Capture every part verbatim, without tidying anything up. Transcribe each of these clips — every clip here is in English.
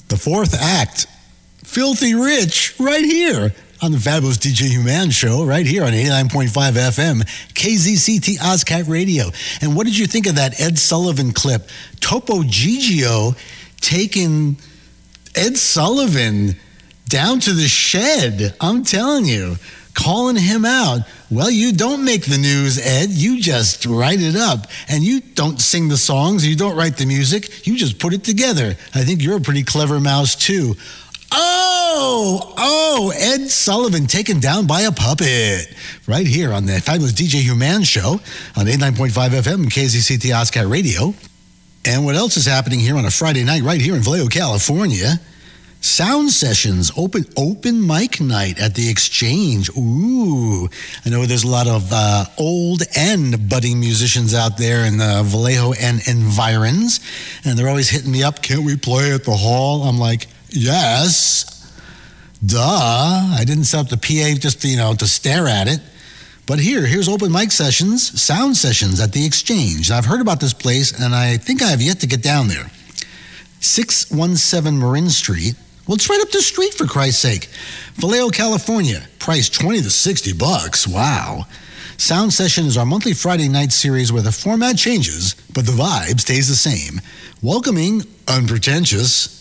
The fourth act, Filthy Rich, right here on the Fabulous D J Human Show, right here on eighty-nine point five F M, K Z C T Ozcat Radio. And what did you think of that Ed Sullivan clip? Topo Gigio taking Ed Sullivan down to the shed. I'm telling you, calling him out. Well, you don't make the news, Ed. You just write it up. And you don't sing the songs. You don't write the music. You just put it together. I think you're a pretty clever mouse, too. Oh, oh, Ed Sullivan taken down by a puppet. Right here on the Fabulous D J Human Show on eighty-nine point five F M and K Z C T Ozcat Radio. And what else is happening here on a Friday night right here in Vallejo, California? Sound Sessions, open open mic night at the Exchange. Ooh, I know there's a lot of uh, old and budding musicians out there in the Vallejo and environs, and they're always hitting me up, can't we play at the hall? I'm like, yes, duh. I didn't set up the P A just, you know, to stare at it. But here, here's open mic sessions, Sound Sessions at the Exchange. I've heard about this place, and I think I have yet to get down there. six one seven Marin Street. Well, it's right up the street, for Christ's sake. Vallejo, California. Price twenty to sixty bucks. Wow. Sound Session is our monthly Friday night series where the format changes, but the vibe stays the same. Welcoming, unpretentious,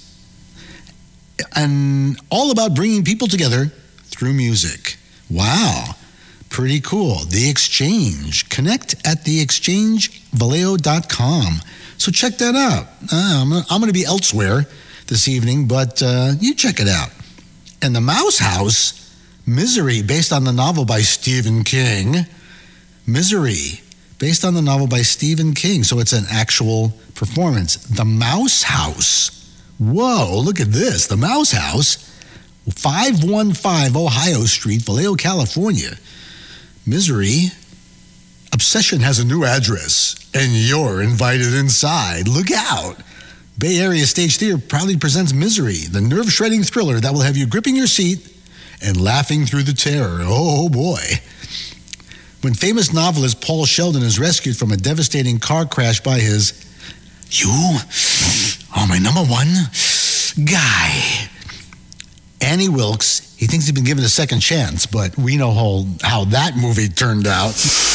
and all about bringing people together through music. Wow. Pretty cool. The Exchange. Connect at the exchange vallejo dot com. So check that out. Uh, I'm, I'm going to be elsewhere this evening, but uh, you check it out. And the Mouse House, Misery, based on the novel by Stephen King. Misery, based on the novel by Stephen King. So it's an actual performance. The Mouse House. Whoa, look at this. The Mouse House, five one five Ohio Street, Vallejo, California. Misery. Obsession has a new address, and you're invited inside. Look out. Bay Area Stage Theater proudly presents Misery, the nerve-shredding thriller that will have you gripping your seat and laughing through the terror. Oh, boy. When famous novelist Paul Sheldon is rescued from a devastating car crash by his, you are my number one guy. Annie Wilkes, he thinks he's been given a second chance, but we know how, how that movie turned out.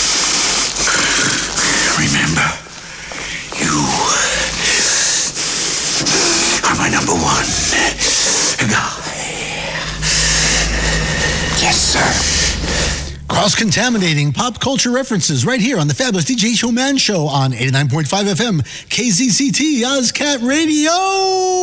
Remember, you are my number one guy. Yes, sir. Cross-contaminating pop culture references right here on the Fabulous D J Human Show on eighty-nine point five F M, K Z C T, Ozcat Radio.